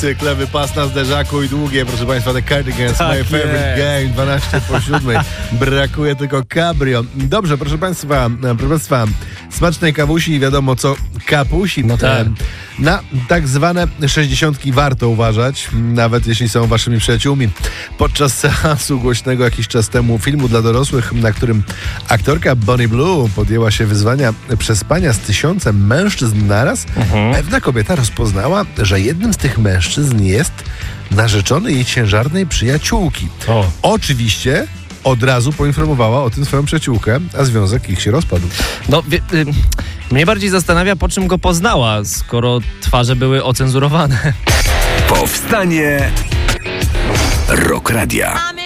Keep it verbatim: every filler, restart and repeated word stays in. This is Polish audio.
cykle, wypas na zderzaku i długie, proszę Państwa, The Cardigans, Tak My Favorite jest. Game, dwanaście po siódmej. Brakuje tylko cabrio. Dobrze, proszę Państwa, proszę Państwa, smacznej kawusi i wiadomo co, kapusi. No tak. Na tak zwane sześćdziesiątki warto uważać, nawet jeśli są waszymi przyjaciółmi. Podczas seansu głośnego jakiś czas temu filmu dla dorosłych, na którym aktorka Bonnie Blue podjęła się wyzwania przespania z tysiącem mężczyzn naraz, Mhm. pewna kobieta rozpoznała, że jednym z tych mężczyzn jest narzeczony jej ciężarnej przyjaciółki. O. Oczywiście od razu poinformowała o tym swoją przyjaciółkę, a związek ich się rozpadł. No, wie, y, mnie bardziej zastanawia, po czym go poznała, skoro twarze były ocenzurowane. Powstanie Rock Radia.